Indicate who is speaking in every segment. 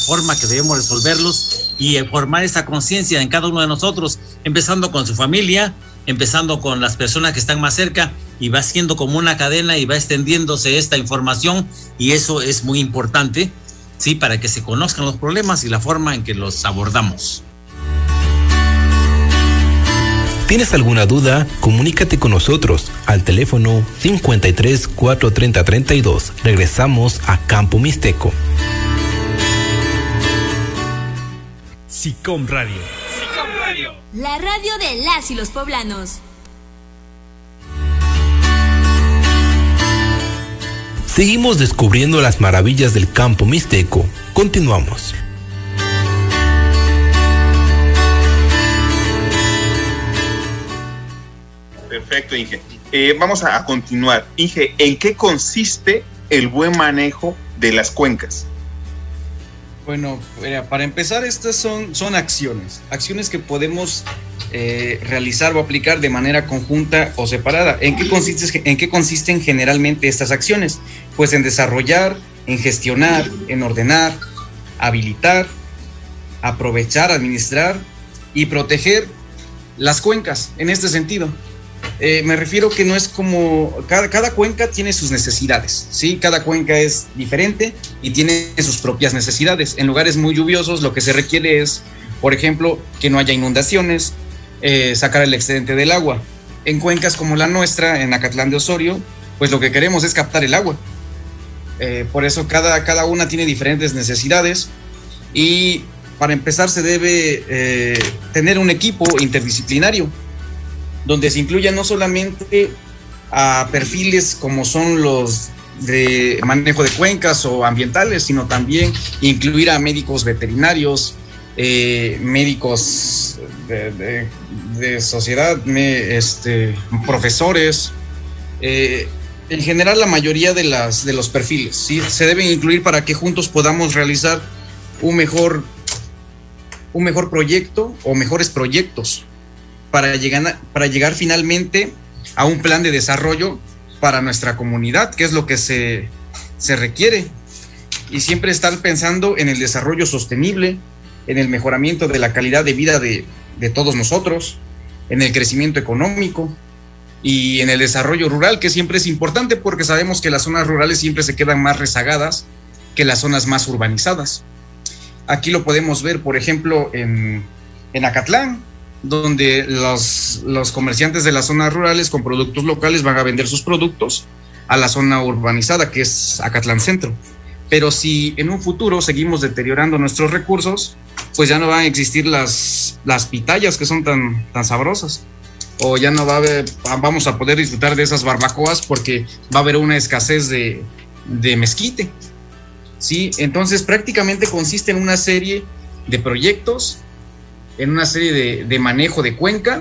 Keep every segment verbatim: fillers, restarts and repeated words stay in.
Speaker 1: forma que debemos resolverlos y formar esa conciencia en cada uno de nosotros, empezando con su familia, empezando con las personas que están más cerca, y va siendo como una cadena y va extendiéndose esta información, y eso es muy importante, sí, para que se conozcan los problemas y la forma en que los abordamos.
Speaker 2: ¿Tienes alguna duda? Comunícate con nosotros al teléfono cincuenta y tres, cuatrocientos treinta, treinta y dos. Regresamos a Campo Mixteco.
Speaker 3: SICOM Radio. SICOM Radio.
Speaker 4: La radio de las y los poblanos.
Speaker 2: Seguimos descubriendo las maravillas del Campo Mixteco. Continuamos.
Speaker 5: Perfecto, Inge. Eh, vamos a, a continuar. Inge, ¿en qué consiste el buen manejo de las cuencas?
Speaker 6: Bueno, para empezar, estas son, son acciones, acciones que podemos eh, realizar o aplicar de manera conjunta o separada. ¿En qué consiste, en qué consisten generalmente estas acciones? Pues en desarrollar, en gestionar, en ordenar, habilitar, aprovechar, administrar y proteger las cuencas, en este sentido. Eh, me refiero que no es como, cada, cada cuenca tiene sus necesidades, ¿sí? Cada cuenca es diferente y tiene sus propias necesidades. En lugares muy lluviosos lo que se requiere es, por ejemplo, que no haya inundaciones, eh, sacar el excedente del agua. En cuencas como la nuestra, en Acatlán de Osorio, pues lo que queremos es captar el agua. Eh, por eso cada, cada una tiene diferentes necesidades, y para empezar se debe eh, tener un equipo interdisciplinario donde se incluya no solamente a perfiles como son los de manejo de cuencas o ambientales, sino también incluir a médicos veterinarios, eh, médicos de, de, de sociedad, me, este, profesores, eh, en general la mayoría de, las, de los perfiles, ¿sí? Se deben incluir para que juntos podamos realizar un mejor, un mejor proyecto o mejores proyectos para llegar, para llegar finalmente a un plan de desarrollo para nuestra comunidad, que es lo que se, se requiere. Y siempre estar pensando en el desarrollo sostenible, en el mejoramiento de la calidad de vida de, de todos nosotros, en el crecimiento económico y en el desarrollo rural, que siempre es importante porque sabemos que las zonas rurales siempre se quedan más rezagadas que las zonas más urbanizadas. Aquí lo podemos ver, por ejemplo, en, en Acatlán, donde los, los comerciantes de las zonas rurales con productos locales van a vender sus productos a la zona urbanizada, que es Acatlán Centro. Pero si en un futuro seguimos deteriorando nuestros recursos, pues ya no van a existir las, las pitayas que son tan, tan sabrosas, o ya no va a haber, vamos a poder disfrutar de esas barbacoas porque va a haber una escasez de, de mezquite, ¿sí? Entonces prácticamente consiste en una serie de proyectos, en una serie de, de manejo de cuenca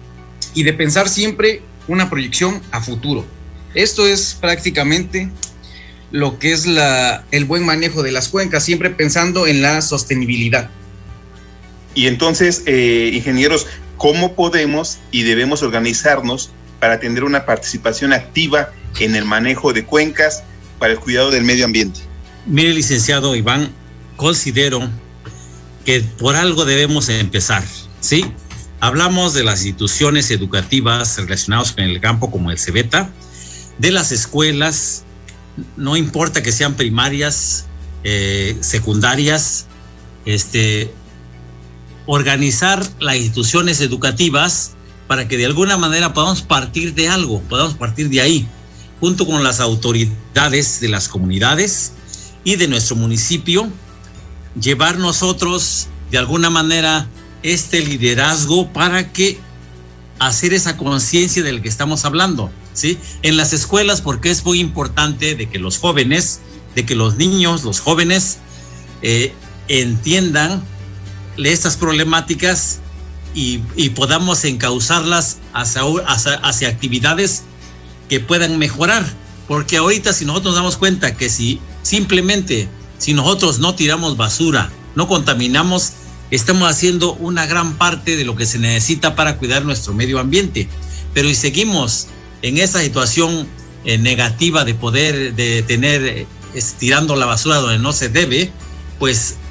Speaker 6: y de pensar siempre una proyección a futuro. Esto es prácticamente lo que es la, el buen manejo de las cuencas, siempre pensando en la sostenibilidad.
Speaker 5: Y entonces, eh, ingenieros, ¿cómo podemos y debemos organizarnos para tener una participación activa en el manejo de cuencas para el cuidado del medio ambiente?
Speaker 1: Mire, licenciado Iván, considero que por algo debemos empezar, ¿sí? Hablamos de las instituciones educativas relacionadas con el campo como el CEBETA, de las escuelas, no importa que sean primarias, eh, secundarias, este, organizar las instituciones educativas para que de alguna manera podamos partir de algo, podamos partir de ahí, junto con las autoridades de las comunidades y de nuestro municipio, llevar nosotros de alguna manera este liderazgo para que hacer esa conciencia del que estamos hablando, ¿sí? En las escuelas, porque es muy importante de que los jóvenes, de que los niños, los jóvenes eh, entiendan estas problemáticas y, y podamos encauzarlas hacia, hacia, hacia actividades que puedan mejorar, porque ahorita si nosotros nos damos cuenta que si simplemente si nosotros no tiramos basura, no contaminamos, estamos haciendo una gran parte de lo que se necesita para cuidar nuestro medio ambiente. Pero si seguimos en esa situación eh, negativa de poder, de tener, eh, tirando la basura donde no se debe, pues